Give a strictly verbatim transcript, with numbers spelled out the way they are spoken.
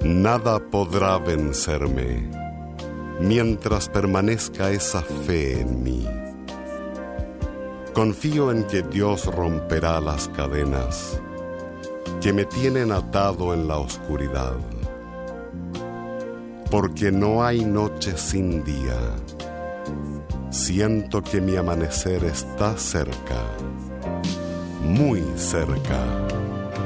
Nada podrá vencerme mientras permanezca esa fe en mí. Confío en que Dios romperá las cadenas que me tienen atado en la oscuridad, porque no hay noche sin día. Siento que mi amanecer está cerca, muy cerca.